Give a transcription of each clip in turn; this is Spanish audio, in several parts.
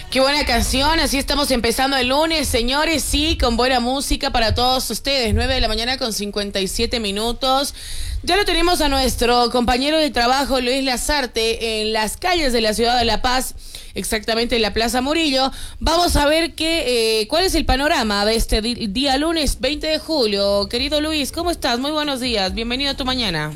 Qué buena canción, así estamos empezando el lunes, señores, sí, con buena música para todos ustedes, 9 de la mañana con 57 minutos. Ya lo tenemos a nuestro compañero de trabajo, Luis Lazarte, en las calles de la ciudad de La Paz, exactamente en la Plaza Murillo. Vamos a ver cuál es el panorama de este día lunes 20 de julio. Querido Luis, ¿cómo estás? Muy buenos días, bienvenido a Tu Mañana.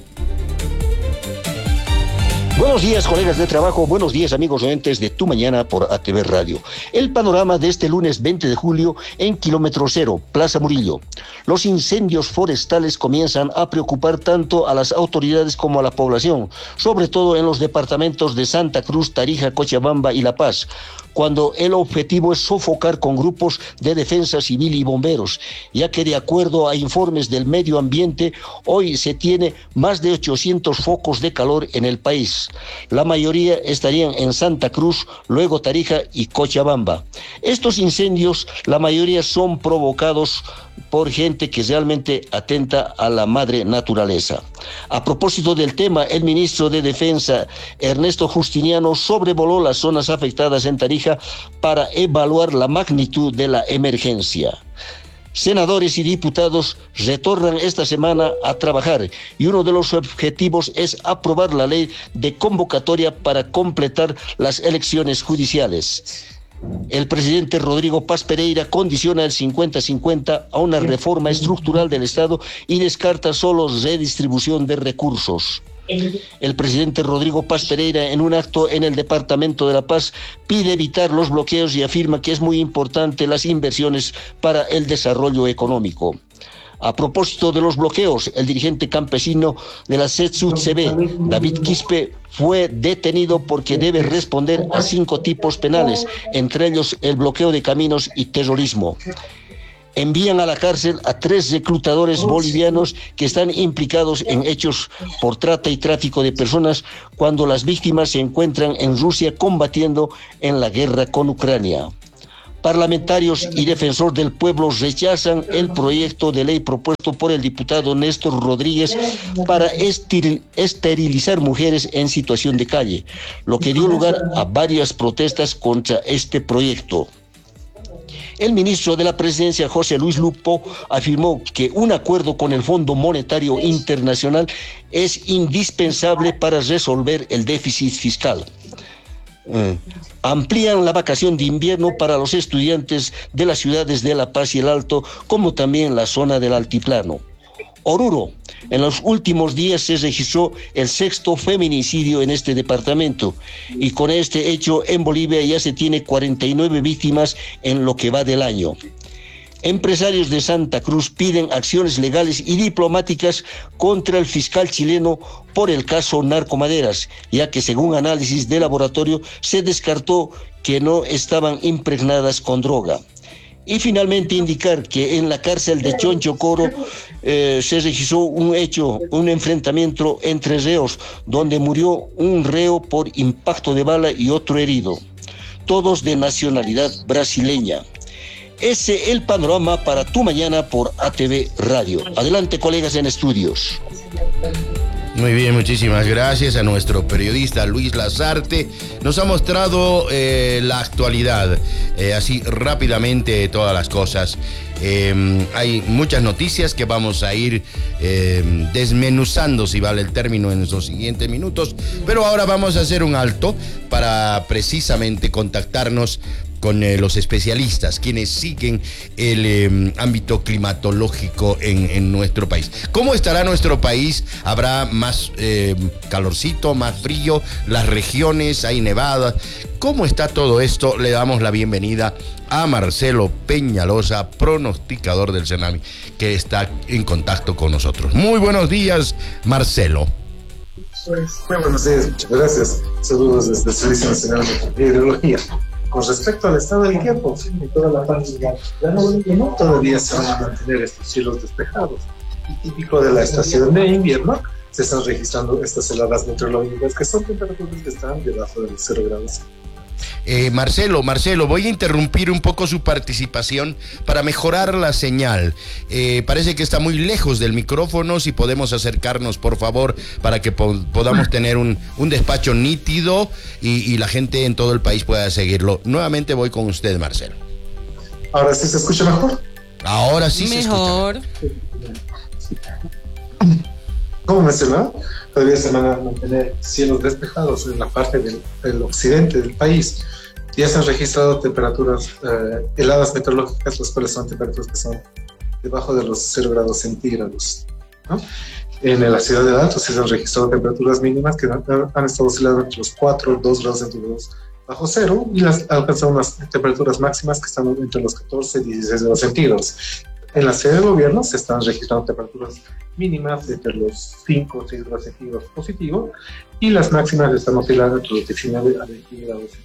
Buenos días, colegas de trabajo, buenos días, amigos oyentes de Tu Mañana por ATV Radio. El panorama de este lunes 20 de julio en Kilómetro Cero, Plaza Murillo. Los incendios forestales comienzan a preocupar tanto a las autoridades como a la población, sobre todo en los departamentos de Santa Cruz, Tarija, Cochabamba y La Paz, cuando el objetivo es sofocar con grupos de defensa civil y bomberos, ya que de acuerdo a informes del medio ambiente, hoy se tiene más de 800 focos de calor en el país. La mayoría estarían en Santa Cruz, luego Tarija y Cochabamba. Estos incendios, la mayoría son provocados por gente que realmente atenta a la madre naturaleza. A propósito del tema, el ministro de Defensa, Ernesto Justiniano, sobrevoló las zonas afectadas en Tarija para evaluar la magnitud de la emergencia. Senadores y diputados retornan esta semana a trabajar y uno de los objetivos es aprobar la ley de convocatoria para completar las elecciones judiciales. El presidente Rodrigo Paz Pereira condiciona el 50-50 a una reforma estructural del Estado y descarta solo redistribución de recursos. El presidente Rodrigo Paz Pereira, en un acto en el departamento de La Paz, pide evitar los bloqueos y afirma que es muy importante las inversiones para el desarrollo económico. A propósito de los bloqueos, el dirigente campesino de la CETSU-CB, David Quispe, fue detenido porque debe responder a 5 tipos penales, entre ellos el bloqueo de caminos y terrorismo. Envían a la cárcel a 3 reclutadores bolivianos que están implicados en hechos por trata y tráfico de personas cuando las víctimas se encuentran en Rusia combatiendo en la guerra con Ucrania. Parlamentarios y defensor del pueblo rechazan el proyecto de ley propuesto por el diputado Néstor Rodríguez para esterilizar mujeres en situación de calle, lo que dio lugar a varias protestas contra este proyecto. El ministro de la Presidencia, José Luis Lupo, afirmó que un acuerdo con el Fondo Monetario Internacional es indispensable para resolver el déficit fiscal. Amplían la vacación de invierno para los estudiantes de las ciudades de La Paz y El Alto, como también la zona del altiplano. Oruro. En los últimos días se registró el 6º feminicidio en este departamento y con este hecho en Bolivia ya se tiene 49 víctimas en lo que va del año. Empresarios de Santa Cruz piden acciones legales y diplomáticas contra el fiscal chileno por el caso Narcomaderas, ya que según análisis de laboratorio se descartó que no estaban impregnadas con droga. Y finalmente indicar que en la cárcel de Chonchocoro se registró un enfrentamiento entre reos, donde murió un reo por impacto de bala y otro herido, todos de nacionalidad brasileña. Ese es el panorama para Tu Mañana por ATV Radio. Adelante, colegas en estudios. Muy bien, muchísimas gracias a nuestro periodista Luis Lazarte. Nos ha mostrado la actualidad, así rápidamente todas las cosas. Hay muchas noticias que vamos a ir desmenuzando, si vale el término, en los siguientes minutos. Pero ahora vamos a hacer un alto para precisamente contactarnos con los especialistas, quienes siguen el ámbito climatológico en nuestro país. ¿Cómo estará nuestro país? ¿Habrá más calorcito, más frío? ¿Las regiones? ¿Hay nevadas? ¿Cómo está todo esto? Le damos la bienvenida a Marcelo Peñalosa, pronosticador del CENAMI, que está en contacto con nosotros. Muy buenos días, Marcelo. Muy buenos días, muchas gracias. Saludos desde el Servicio Nacional de Meteorología. Con respecto al estado del tiempo, en toda la parte de no todavía se van a mantener estos cielos despejados. Y típico de la estación de invierno, se están registrando estas heladas meteorológicas que son temperaturas que están debajo de los 0 grados. Marcelo, voy a interrumpir un poco su participación para mejorar la señal. Parece que está muy lejos del micrófono. Si podemos acercarnos, por favor, para que podamos tener un despacho nítido y la gente en todo el país pueda seguirlo. Nuevamente voy con usted, Marcelo. ¿Ahora sí se escucha mejor? Ahora sí mejor. Se escucha. Como mencionaba, todavía se van a mantener cielos despejados en la parte del occidente del país. Ya se han registrado temperaturas heladas meteorológicas, las cuales son temperaturas que son debajo de los 0 grados centígrados, ¿no? En la ciudad de Alto se han registrado temperaturas mínimas que han estado oscilando entre los 4 y 2 grados centígrados bajo cero, y han alcanzado unas temperaturas máximas que están entre los 14 y 16 grados centígrados. En la sede de gobierno se están registrando temperaturas mínimas entre los 5 o 6 grados centígrados positivo, y las máximas están oscilando entre los 19 a 20 grados centígrados.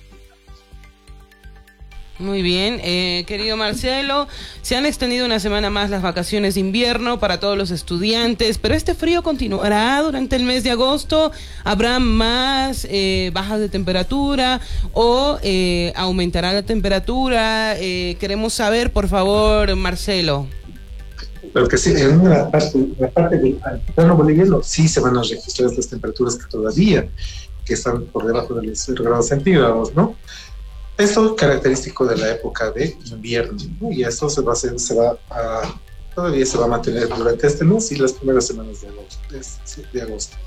Muy bien, querido Marcelo, se han extendido una semana más las vacaciones de invierno para todos los estudiantes, pero este frío continuará durante el mes de agosto. ¿Habrá más bajas de temperatura o aumentará la temperatura? Queremos saber, por favor, Marcelo. Pero que sí, en la parte del altiplano boliviano sí se van a registrar estas temperaturas que están por debajo de los 0 grados centígrados, ¿no? Esto es característico de la época de invierno, ¿no? Y esto todavía se va a mantener durante este mes y las primeras semanas de agosto.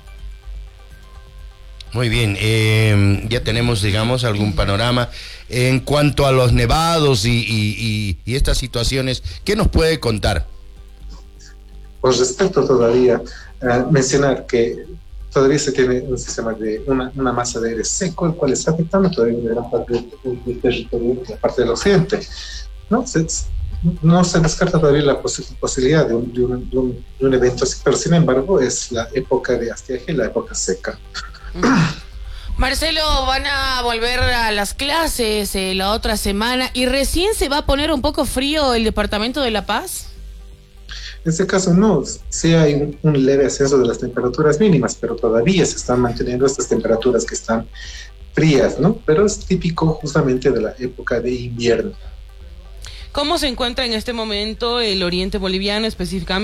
Muy bien, ya tenemos, digamos, algún panorama en cuanto a los nevados y estas situaciones. ¿Qué nos puede contar? Pues respecto todavía, mencionar que todavía se tiene un sistema de una masa de aire seco, el cual está afectando todavía una gran parte del territorio de la parte del occidente. No se descarta todavía la posibilidad de un evento así, pero sin embargo es la época de estiaje, la época seca. Marcelo, van a volver a las clases la otra semana y recién se va a poner un poco frío el departamento de La Paz. En este caso no, sí hay un leve ascenso de las temperaturas mínimas, pero todavía se están manteniendo estas temperaturas que están frías, ¿no? Pero es típico justamente de la época de invierno. ¿Cómo se encuentra en este momento el oriente boliviano, específicamente